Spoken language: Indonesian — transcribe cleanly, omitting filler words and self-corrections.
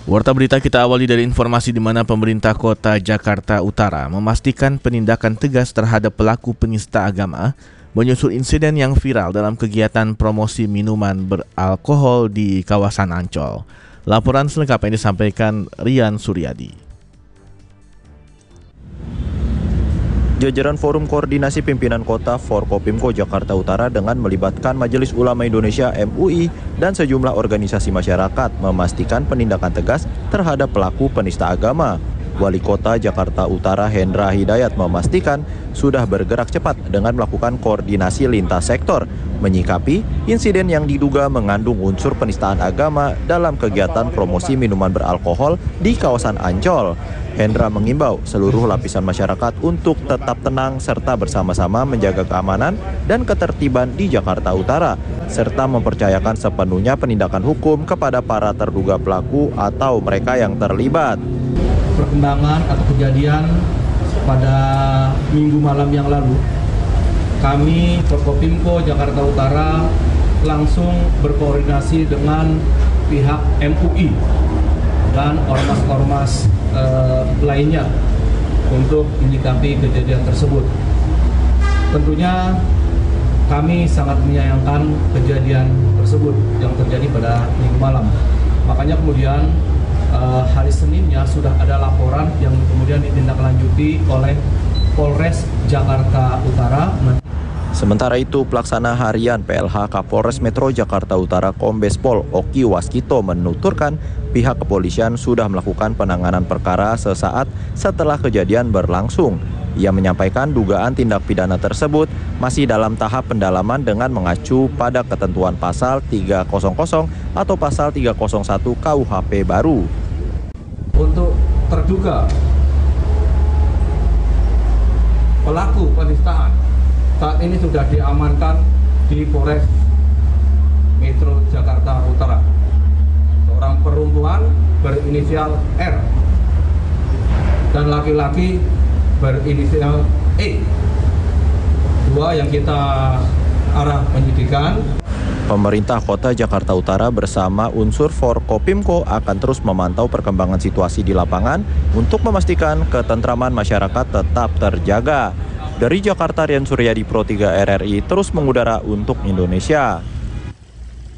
Warta berita kita awali dari informasi di mana pemerintah kota Jakarta Utara memastikan penindakan tegas terhadap pelaku penista agama menyusul insiden yang viral dalam kegiatan promosi minuman beralkohol di kawasan Ancol. Laporan selengkapnya disampaikan Rian Suryadi. Jajaran Forum Koordinasi Pimpinan Kota Forkopimko Jakarta Utara dengan melibatkan Majelis Ulama Indonesia MUI dan sejumlah organisasi masyarakat memastikan penindakan tegas terhadap pelaku penista agama. Wali Kota Jakarta Utara Hendra Hidayat memastikan sudah bergerak cepat dengan melakukan koordinasi lintas sektor menyikapi insiden yang diduga mengandung unsur penistaan agama dalam kegiatan promosi minuman beralkohol di kawasan Ancol. Hendra mengimbau seluruh lapisan masyarakat untuk tetap tenang serta bersama-sama menjaga keamanan dan ketertiban di Jakarta Utara, serta mempercayakan sepenuhnya penindakan hukum kepada para terduga pelaku atau mereka yang terlibat. Perkembangan atau kejadian pada minggu malam yang lalu, kami Forkopimko Jakarta Utara langsung berkoordinasi dengan pihak MUI dan ormas-ormas lainnya untuk menyikapi kejadian tersebut. Tentunya kami sangat menyayangkan kejadian tersebut yang terjadi pada minggu malam. Makanya kemudian hari Seninnya sudah ada laporan yang kemudian ditindaklanjuti oleh Polres Jakarta Utara. Sementara itu, pelaksana harian PLH Kapolres Metro Jakarta Utara Kombes Pol Oki Waskito menuturkan pihak kepolisian sudah melakukan penanganan perkara sesaat setelah kejadian berlangsung. Ia menyampaikan dugaan tindak pidana tersebut masih dalam tahap pendalaman dengan mengacu pada ketentuan pasal 300 atau pasal 301 KUHP baru. Untuk terduga pelaku penistaan saat ini sudah diamankan di Polres Metro Jakarta Utara. Seorang perempuan berinisial R dan laki-laki berinisial E. Dua yang kita arah penyidikan. Pemerintah Kota Jakarta Utara bersama unsur Forkopimko akan terus memantau perkembangan situasi di lapangan untuk memastikan ketentraman masyarakat tetap terjaga. Dari Jakarta, Rian Suryadi, Pro 3 RRI terus mengudara untuk Indonesia.